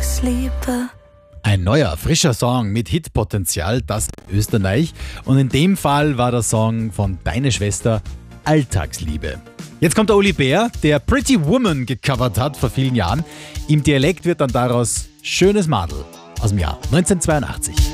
Alltagsliebe. Ein neuer, frischer Song mit Hitpotenzial, das in Österreich. Und in dem Fall war der Song von Deine Schwester Alltagsliebe. Jetzt kommt der Uli Bär, der Pretty Woman gecovert hat vor vielen Jahren. Im Dialekt wird dann daraus Schönes Madel aus dem Jahr 1982.